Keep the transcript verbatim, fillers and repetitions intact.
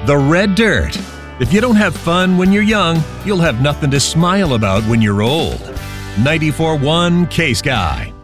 The red dirt. If you don't have fun when you're young, you'll have nothing to smile about when you're old. ninety-four point one K-Sky.